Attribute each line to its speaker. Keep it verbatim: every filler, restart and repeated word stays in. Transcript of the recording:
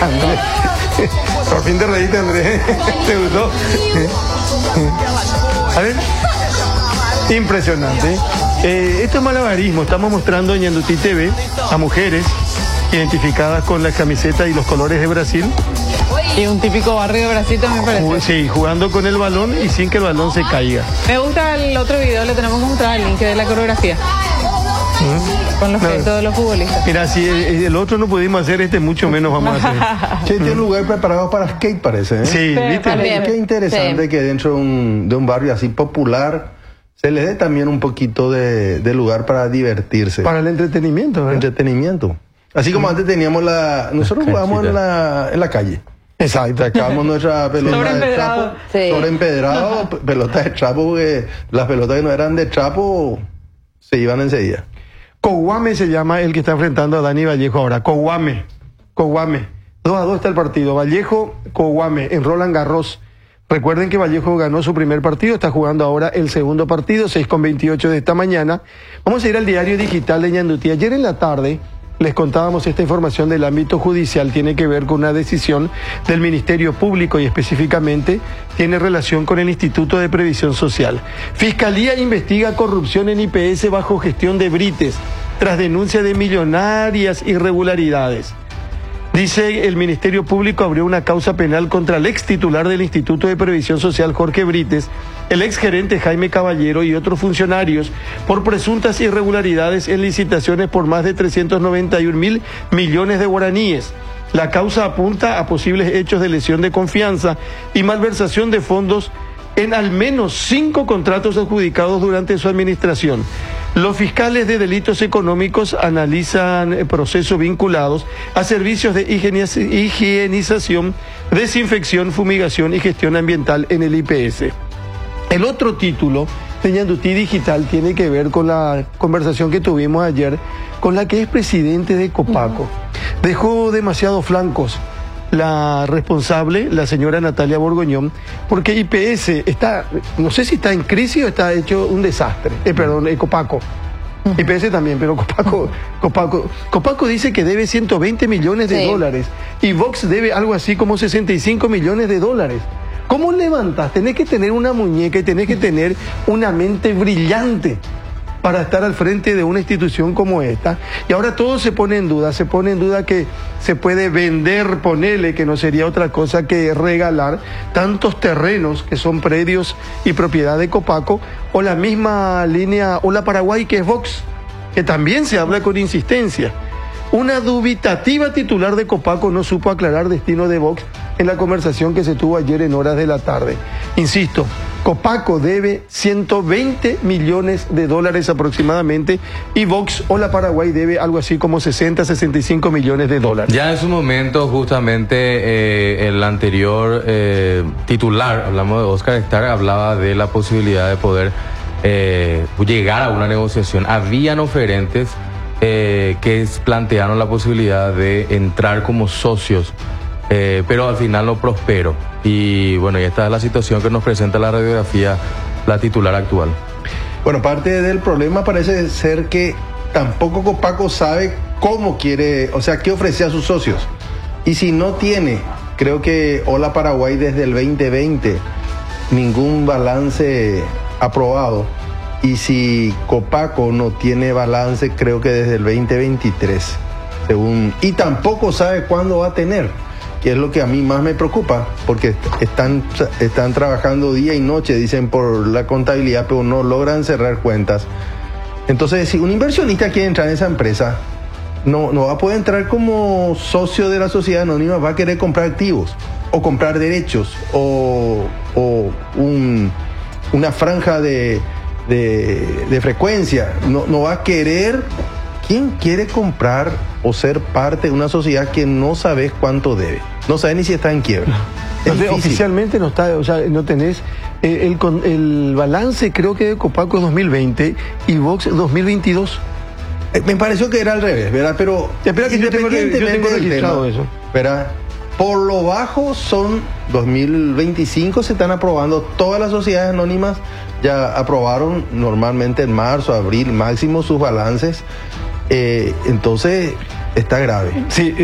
Speaker 1: Andrés, por fin te reíste, Andrés. ¿Te gustó? A ver. Impresionante. Eh, esto es malabarismo. Estamos mostrando en Ñandutí T V a mujeres identificadas con la camiseta y los colores de Brasil.
Speaker 2: Y un típico barrio de Brasil también parece.
Speaker 1: Sí, jugando con el balón y sin que el balón se caiga.
Speaker 2: Me gusta el otro video, le tenemos que mostrar el link de la coreografía. ¿Mm? Con los
Speaker 1: No.
Speaker 2: gestos de los futbolistas.
Speaker 1: Mira, si el, el otro no pudimos hacer, este mucho menos vamos a hacer.
Speaker 3: Che, tiene un lugar preparado para skate, parece, ¿eh?
Speaker 1: Sí,
Speaker 2: Sí,
Speaker 1: ¿viste?
Speaker 2: también.
Speaker 3: Qué interesante
Speaker 2: Sí.
Speaker 3: que dentro de un, de un barrio así popular se le dé también un poquito de, de lugar para divertirse.
Speaker 1: Para el entretenimiento, ¿verdad?
Speaker 3: Entretenimiento. Así como antes teníamos la... Nosotros jugábamos en la, en la calle.
Speaker 1: Exacto.
Speaker 3: Sacábamos nuestra pelota de
Speaker 2: Sobreempedrado.
Speaker 3: trapo.
Speaker 2: Sí.
Speaker 3: Sobreempedrado, p- pelota de trapo, porque las pelotas que no eran de trapo se iban enseguida.
Speaker 1: Coguame se llama el que está enfrentando a Dani Vallejo ahora. Coguame. Coguame. dos a dos está el partido. Vallejo, Coguame, en Roland Garros. Recuerden que Vallejo ganó su primer partido, está jugando ahora el segundo partido, seis con veintiocho de esta mañana. Vamos a ir al diario digital de Ñandutí. Ayer en la tarde les contábamos esta información del ámbito judicial, tiene que ver con una decisión del Ministerio Público y específicamente tiene relación con el Instituto de Previsión Social. Fiscalía investiga corrupción en I P S bajo gestión de Brites, tras denuncia de millonarias irregularidades. Dice el Ministerio Público abrió una causa penal contra el ex titular del Instituto de Previsión Social, Jorge Brites, el ex gerente Jaime Caballero y otros funcionarios por presuntas irregularidades en licitaciones por más de trescientos noventa y un mil millones de guaraníes. La causa apunta a posibles hechos de lesión de confianza y malversación de fondos en al menos cinco contratos adjudicados durante su administración. Los fiscales de delitos económicos analizan eh, procesos vinculados a servicios de higieniz- higienización, desinfección, fumigación y gestión ambiental en el I P S. El otro título de Ñandutí Digital tiene que ver con la conversación que tuvimos ayer con la que es presidente de Copaco. Dejó demasiados flancos la responsable, la señora Natalia Borgoñón, porque I P S está, no sé si está en crisis o está hecho un desastre. Eh, perdón, eh, Copaco. I P S también, pero Copaco, Copaco, Copaco dice que debe ciento veinte millones de
Speaker 2: Sí.
Speaker 1: dólares y Vox debe algo así como sesenta y cinco millones de dólares. ¿Cómo levantas? Tenés que tener una muñeca y tenés que tener una mente brillante para estar al frente de una institución como esta. Y ahora todo se pone en duda, se pone en duda que se puede vender, ponele, que no sería otra cosa que regalar tantos terrenos que son predios y propiedad de Copaco, o la misma línea Hola Paraguay que es Vox, que también se habla con insistencia. Una dubitativa titular de Copaco no supo aclarar destino de Vox en la conversación que se tuvo ayer en horas de la tarde. Insisto, Copaco debe ciento veinte millones de dólares aproximadamente y Vox Hola Paraguay debe algo así como sesenta, sesenta y cinco millones de dólares.
Speaker 4: Ya en su momento, justamente, eh, el anterior eh, titular, hablamos de Oscar Starr, hablaba de la posibilidad de poder eh, llegar a una negociación. Habían oferentes eh, que plantearon la posibilidad de entrar como socios, eh, pero al final no prosperó. Y bueno, y esta es la situación que nos presenta la radiografía, la titular actual.
Speaker 3: Bueno, parte del problema parece ser que tampoco Copaco sabe cómo quiere, o sea, qué ofrece a sus socios. Y si no tiene, creo que Hola Paraguay desde el veinte veinte, ningún balance aprobado. Y si Copaco no tiene balance, creo que desde el veinte veintitrés, según, y tampoco sabe cuándo va a tener, que es lo que a mí más me preocupa, porque están, están trabajando día y noche, dicen, por la contabilidad, pero no logran cerrar cuentas. Entonces, si un inversionista quiere entrar en esa empresa, no, no va a poder entrar como socio de la sociedad anónima, va a querer comprar activos, o comprar derechos, o, o un, una franja de, de, de frecuencia. No, no va a querer. ¿Quién quiere comprar o ser parte de una sociedad que no sabes cuánto debe? No sabes ni si está en quiebra. Es
Speaker 1: Entonces,
Speaker 3: difícil.
Speaker 1: oficialmente no está, o sea, no tenés eh, el, con- el balance, creo que de Copaco es dos mil veinte y Vox dos mil veintidós.
Speaker 3: Eh, Me pareció que era al revés, ¿verdad? Pero
Speaker 1: Espera que yo tengo- yo tengo
Speaker 3: independientemente del
Speaker 1: registrado
Speaker 3: tema,
Speaker 1: eso.
Speaker 3: ¿verdad? Por lo bajo son dos mil veinticinco, se están aprobando todas las sociedades anónimas, ya aprobaron normalmente en marzo, abril máximo sus balances. Eh, entonces está grave.
Speaker 1: Sí,